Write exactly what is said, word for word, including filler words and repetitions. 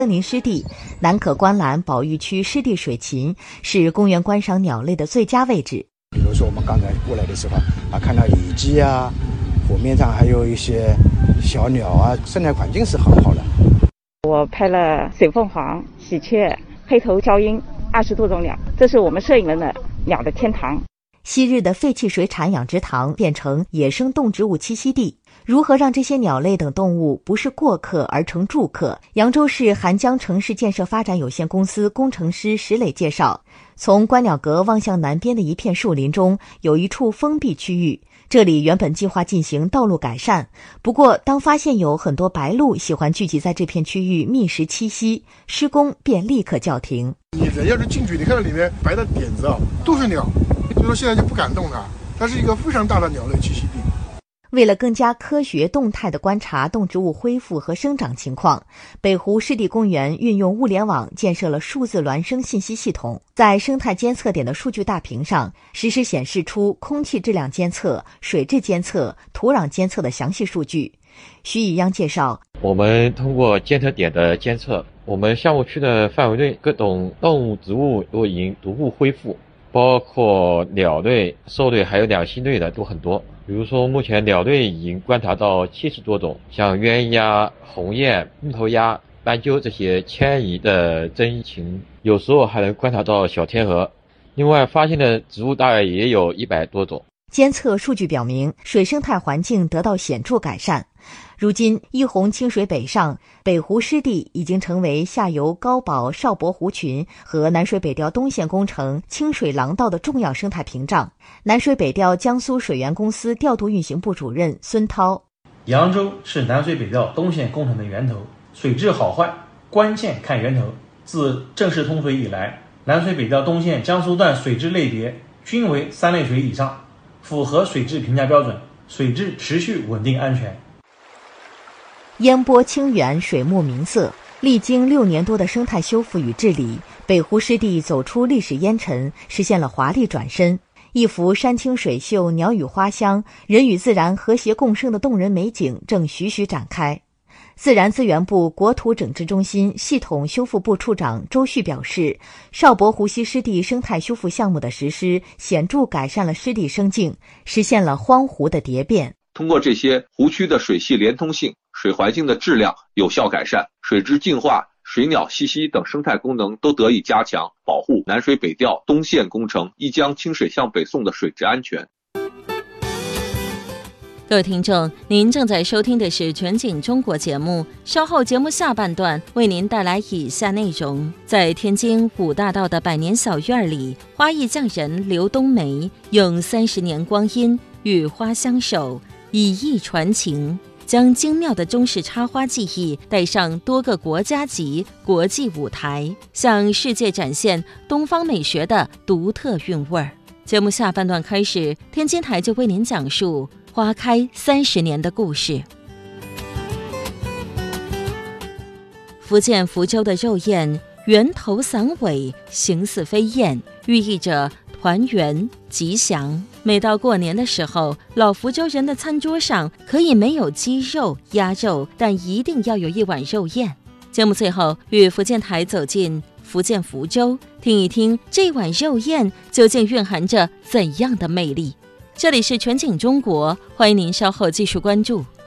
森林湿地、南可观澜保育区湿地水禽是公园观赏鸟类的最佳位置。 比如说我们刚才过来的时候啊，看到蚁鸡啊，湖面上还有一些小鸟啊，生态环境是很好的。 我拍了水凤凰、喜鹊、黑头鹪鸪二十多种鸟，这是我们摄影人的鸟的天堂。 昔日的废弃水产养殖塘变成野生动植物栖息地，如何让这些鸟类等动物不是过客而成住客？扬州市韩江城市建设发展有限公司工程师石磊介绍，从观鸟阁望向南边的一片树林中，有一处封闭区域，这里原本计划进行道路改善，不过当发现有很多白鹭喜欢聚集在这片区域觅食栖息，施工便立刻叫停。 你人要是进去，你看到里面白的点子啊，都是鸟，所以说现在就不敢动它，它是一个非常大的鸟类栖息地。 为了更加科学动态地观察动植物恢复和生长情况，北湖湿地公园运用物联网建设了数字孪生信息系统，在生态监测点的数据大屏上实时显示出空气质量监测、水质监测、土壤监测的详细数据。徐以央介绍， 我们通过监测点的监测，我们项目区的范围内各种动物植物都已经逐步恢复，包括鸟类、兽类还有两栖类的都很多。比如说目前鸟类已经观察到七十多种，像鸳鸯、鸿雁、木头鸭、斑鸠这些迁移的真禽，有时候还能观察到小天鹅。另外发现的植物大概也有一百多种。 监测数据表明，水生态环境得到显著改善。如今，一洪清水北上，北湖湿地已经成为下游高保邵伯湖群和南水北调东线工程清水廊道的重要生态屏障。南水北调江苏水源公司调度运行部主任孙涛： 扬州是南水北调东线工程的源头，水质好坏关键看源头。自正式通水以来，南水北调东线江苏段水质类别均为三类水以上，符合水质评价标准，水质持续稳定安全。 烟波清源，水木明色，历经六年多的生态修复与治理，北湖湿地走出历史烟尘，实现了华丽转身。一幅山清水秀、鸟语花香、人与自然和谐共生的动人美景正徐徐展开。自然资源部国土整治中心系统修复部处长周旭表示，邵伯湖西湿地生态修复项目的实施，显著改善了湿地生境，实现了荒湖的蝶变。 通过这些，湖区的水系连通性、水环境的质量有效改善，水质净化、水鸟栖息等生态功能都得以加强，保护南水北调东线工程一江清水向北送的水质安全。 各位听众，您正在收听的是全景中国节目，稍后节目下半段为您带来以下内容。在天津五大道的百年小院里，花艺匠人刘冬梅用三十年光阴与花相守，以艺传情，将精妙的中式插花技艺带上多个国家级国际舞台，向世界展现东方美学的独特韵味儿。节目下半段开始，天津台就为您讲述花开三十年的故事。福建福州的肉燕，圆头散尾，形似飞燕，寓意着团圆吉祥。每到过年的时候，老福州人的餐桌上可以没有鸡肉、鸭肉，但一定要有一碗肉燕。节目最后，与福建台走进福建福州，听一听这碗肉燕究竟蕴含着怎样的魅力。这里是全景中国，欢迎您稍后继续关注。